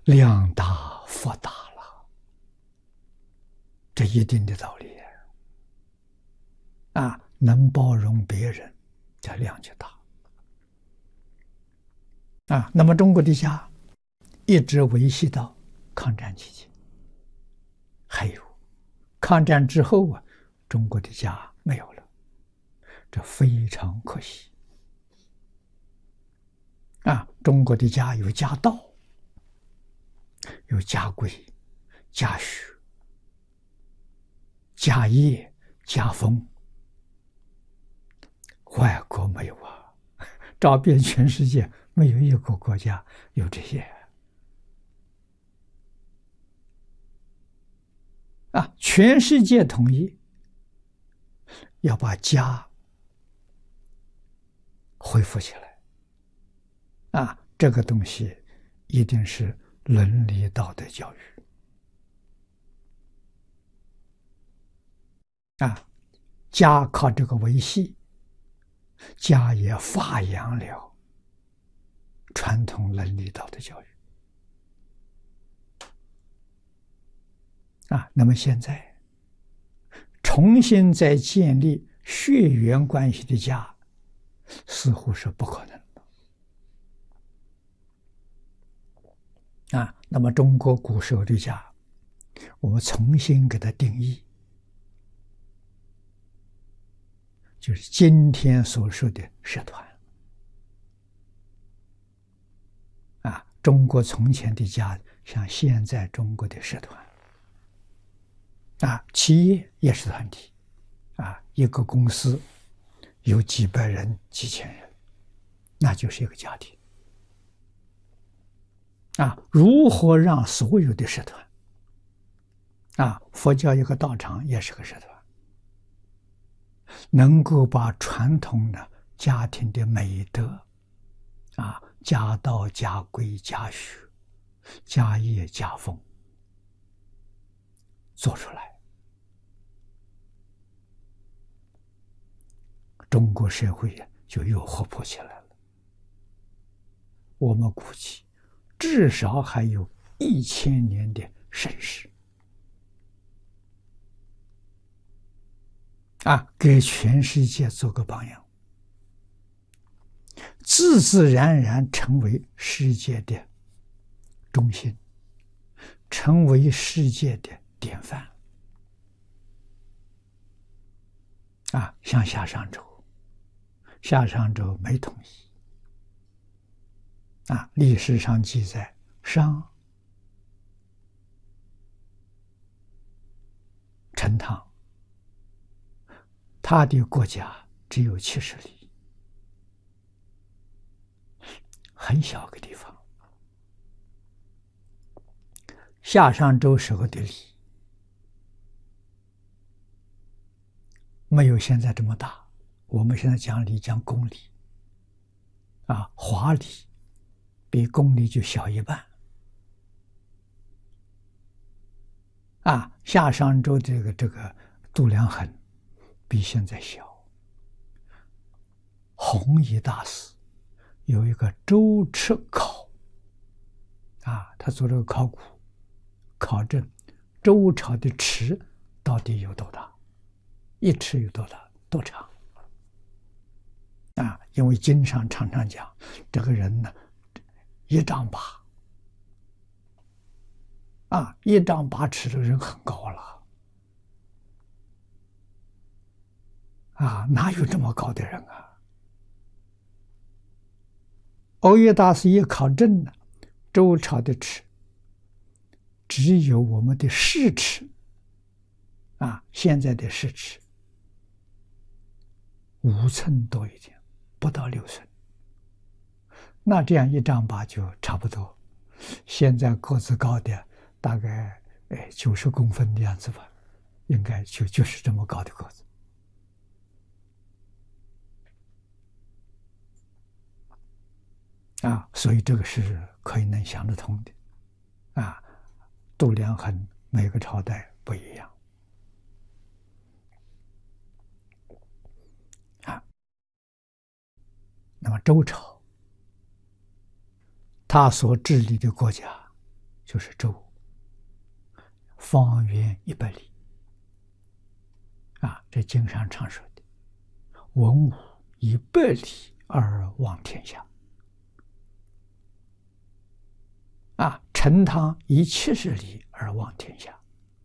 量大福大了，这一定的道理啊！能包容别人，这量就大啊。那么中国的家一直维系到抗战期间，还有抗战之后啊，中国的家没有了，这非常可惜啊。中国的家有家道，有家规、家学、家业、家风，外国没有啊，找遍全世界没有一个国家有这些啊！全世界统一要把家恢复起来啊！这个东西一定是伦理道德教育啊！家靠这个维系，家也发扬了传统伦理道德教育啊。那么现在重新再建立血缘关系的家，似乎是不可能的啊。那么中国古时候的家，我们重新给它定义，就是今天所说的社团啊。中国从前的家像现在中国的社团啊，企业也是团体啊，一个公司有几百人、几千人，那就是一个家庭啊。如何让所有的社团啊，佛教一个道场也是个社团，能够把传统的家庭的美德啊，家道、家规、家学、家业、家风做出来，中国社会就又活泼起来了。我们估计至少还有1000年的盛世啊，给全世界做个榜样，自自然然成为世界的中心，成为世界的典范啊。像夏商周，夏商周没统一啊，历史上记载，商、陈、唐，他的国家只有70里，很小个地方。夏商周时候的里没有现在这么大，我们现在讲里讲公里啊，华里比公里就小一半啊。夏商周这个度量衡比现在小。弘一大师有一个周尺考啊，他做这个考古考证周朝的尺到底有多大，一尺有多大多长啊？因为经上常常讲，这个人呢1丈8啊，1丈8尺的人很高了啊，哪有这么高的人啊？欧岳大师一考证呢，周朝的尺只有我们的市尺啊，现在的市尺5寸多一点，不到6寸。那这样1丈8就差不多。现在个子高的大概90公分的样子吧，应该就是这么高的个子啊，所以这个是可以能想得通的啊。度量衡每个朝代不一样啊。那么周朝他所治理的国家就是周，方圆100里。这经上常说的“文武100里而望天下”，陈汤以70里而望天下。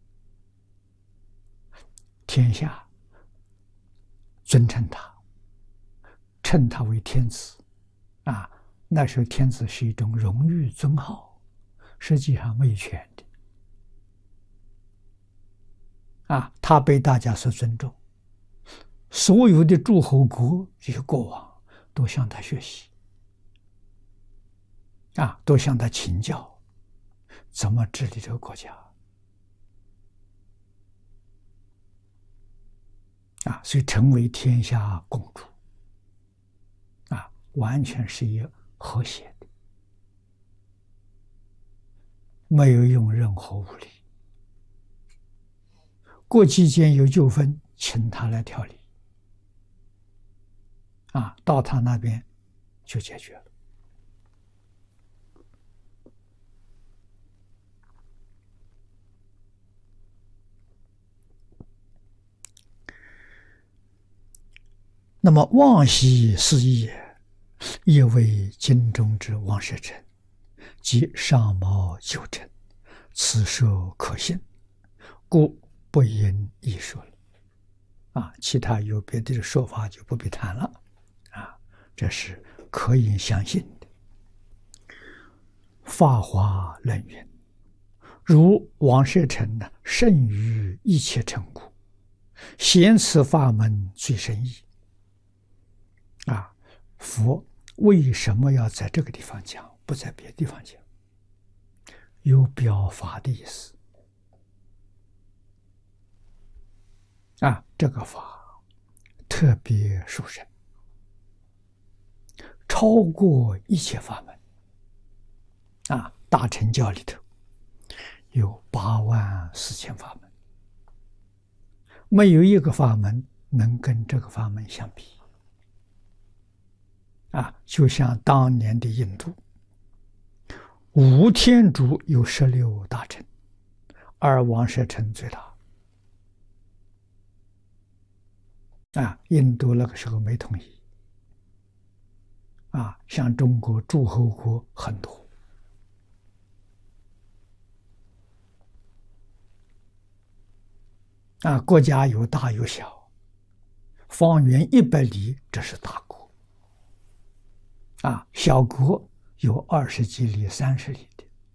天下尊称他，称他为天子。那时候天子是一种荣誉尊号，实际上没有权的。他被大家所尊重，所有的诸侯国这些国王都向他学习，都向他请教怎么治理这个国家。所以成为天下共主，完全是一个和谐的，没有用任何武力。国际间有纠纷，请他来调理，到他那边就解决了。那么王羲是也为京中之王舍城，即上毛九成，此说可信，故不应一说了。其他有别的说法就不必谈了。这是可以相信的。法华论云：如王舍城呢，胜于一切城故，显此法门最深义。佛为什么要在这个地方讲，不在别的地方讲？有表法的意思。这个法特别殊胜，超过一切法门。大乘教里头有84000法门，没有一个法门能跟这个法门相比。就像当年的印度，无天竺有16大乘，而王舍城最大。印度那个时候没统一。像中国诸侯国很多。国家有大有小，方圆100里，这是大国。小国有20几里、30里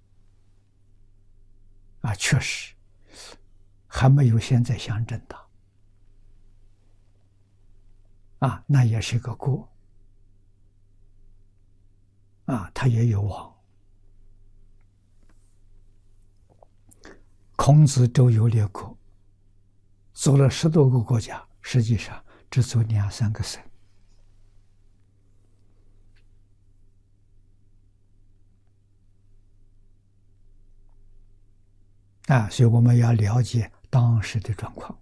的。确实还没有现在乡镇大。那也是个国。他也有王。孔子周游列国，走了10多个国家，实际上只走2、3个省。所以我们要了解当时的状况。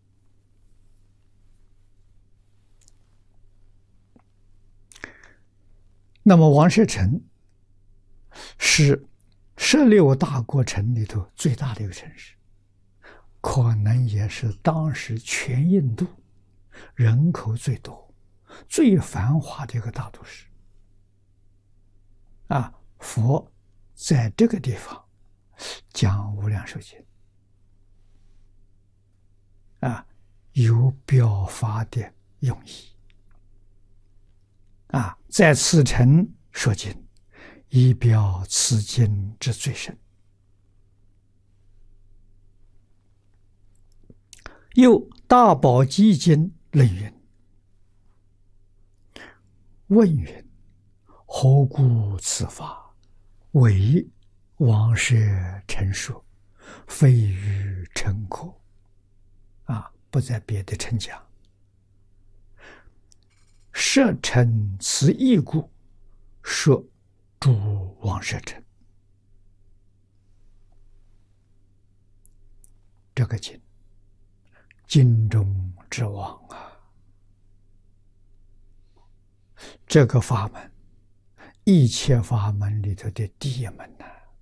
那么王舍城是16大国城里头最大的一个城市，可能也是当时全印度人口最多、最繁华的一个大都市。佛在这个地方讲无量寿经，有表法的用意。在此城说经，以表此经之最深。又大宝积经论云：问云，何故此法为王舍城说，非于城口？不在别的城讲。舍城此义故，说诸王舍城。这个经，经中之王这个法门，一切法门里头的第一门。